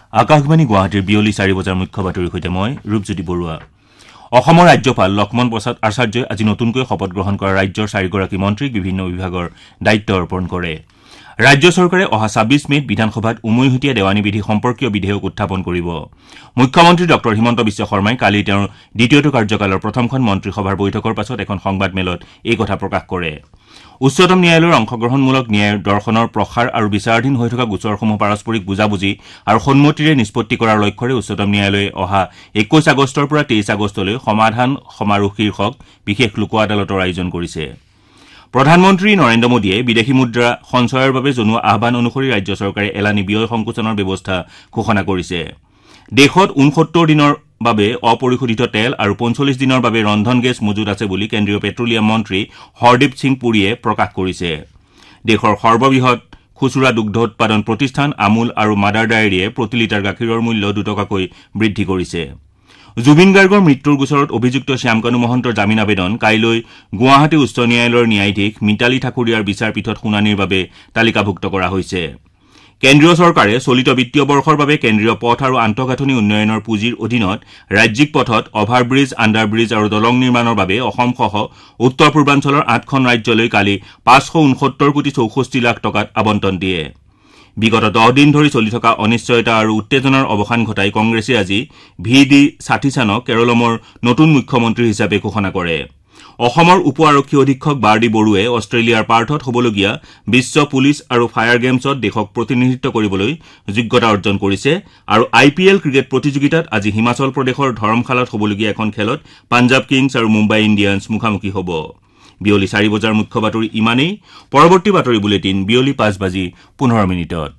আকাশবাণী গুৱাহাটীৰ বিয়লি 4 বজাৰ মুখ্য বাতৰিৰ সৈতে মই ৰূপজ্যোতি বৰুৱা। অসমৰ ৰাজ্যপাল লক্ষ্মণ প্ৰসাদ আচাৰ্যই আজি নতুনকৈ শপত গ্ৰহণ কৰা ৰাজ্যৰ 4গৰাকী মন্ত্ৰীক বিভিন্ন বিভাগৰ দায়িত্ব অৰ্পণ কৰে। ৰাজ্য চৰকাৰে অহা 26 মেত বিধানসভাত উমৈহতীয়া দেৱানী বিধি সম্পৰ্কীয় বিধেয়ক উত্থাপন কৰিব। মুখ্যমন্ত্ৰী ড হিমন্ত বিশ্ব শৰ্মাই কালি তেওঁৰ দ্বিতীয়টো কাৰ্যকালৰ প্ৰথমখন মন্ত্ৰীসভাৰ বৈঠকৰ পাছত এখন সংবাদ মেলত এই কথা প্ৰকাশ কৰে। উচ্চতম ন্যায়ালয়ৰ অংশগ্ৰহণমূলক ন্যায়ৰ দৰ্শনৰ প্ৰসাৰ আৰু বিচাৰাধীন হৈ থকা গোচৰসমূহ পাৰস্পৰিক বুজাবুজি আৰু সন্মতিৰে নিষ্পত্তি কৰাৰ লক্ষ্যৰে উচ্চতম ন্যায়ালয়ে অহা 21 আগষ্টৰ পৰা 23 আগষ্টলৈ সমাধান সমাৰোহ শীৰ্ষক বিশেষ লোক আদালতৰ আয়োজন কৰিছে। প্ৰধানমন্ত্ৰী নৰেন্দ্ৰ মোদীয়ে বিদেশী মুদ্ৰা সঞ্চয়ৰ বাবে জনোৱা আহ্বান অনুসৰি ৰাজ্য চৰকাৰে এলানি ব্যয় সংকোচনৰ ব্যৱস্থা ঘোষণা কৰিছে। দেশত 69 দিনৰ বাবে অপৰিশোধিত তেল আৰু 45 দিনৰ বাবে ৰন্ধন গেছ মজুত আছে বুলি কেন্দ্ৰীয় পেট্ৰলিয়াম মন্ত্ৰী হৰদীপ সিং পুৰীয়ে প্ৰকাশ কৰিছে। দেশৰ সৰ্ববৃহৎ খুচুৰা দুগ্ধ উৎপাদন প্ৰতিষ্ঠান আমুল আৰু মাদাৰ ডায়েৰীয়ে প্ৰতি লিটাৰ গাখীৰৰ মূল্য 2 টকাকৈ বৃদ্ধি কৰিছে। জুবিন গাৰ্গৰ মৃত্যুৰ গোচৰত অভিযুক্ত শ্যামকানু মহন্তৰ জামিন আবেদন কাইলৈ গুৱাহাটী উচ্চ ন্যায়ালয়ৰ ন্যায়াধীশ মিতালী ঠাকুৰীয়াৰ বিচাৰপীঠত শুনানিৰ বাবে তালিকাভুক্ত কৰা হৈছে। কেন্দ্ৰীয় চৰকাৰে চলিত বিত্তীয় বৰ্ষৰ বাবে কেন্দ্ৰীয় পথ আৰু আন্তঃগাঁথনি উন্নয়নৰ পুঁজিৰ অধীনত ৰাজ্যিক পথত অভাৰব্ৰিজ, আণ্ডাৰব্ৰিজ আৰু দলং নিৰ্মাণৰ বাবে অসমসহ উত্তৰ পূৰ্বাঞ্চলৰ 8খন ৰাজ্যলৈ কালি 569 কোটি 64 লাখ টকাত আবণ্টন দিয়ে। বিগত 10 দিন ধৰি চলি থকা অনিশ্চয়তা আৰু উত্তেজনাৰ অৱসান ঘটাই কংগ্ৰেছে আজি VD সাথীসানক কেৰলমৰ নতুন মুখ্যমন্ত্ৰী হিচাপে ঘোষণা কৰে। অসমৰ উপ আৰক্ষী অধীক্ষক বাৰ্ডি বড়ুৱে অষ্ট্ৰেলিয়াৰ পাৰ্থত হ'বলগীয়া বিশ্ব পুলিচ আৰু ফায়াৰ গেমছত দেশক প্ৰতিনিধিত্ব কৰিবলৈ যোগ্যতা অৰ্জন কৰিছে আৰু IPL ক্ৰিকেট প্ৰতিযোগিতাত আজি হিমাচল প্ৰদেশৰ ধৰমশালাত হ'বলগীয়া এখন খেলত পাঞ্জাব কিংছ আৰু মুম্বাই ইণ্ডিয়ান্স মুখামুখি হ'ব। বিয়লি 4 বজাৰ মুখ্য বাতৰি ইমানেই। পৰৱৰ্তী বাতৰি বুলেটিন বিয়লি 5:15 মিনিটত।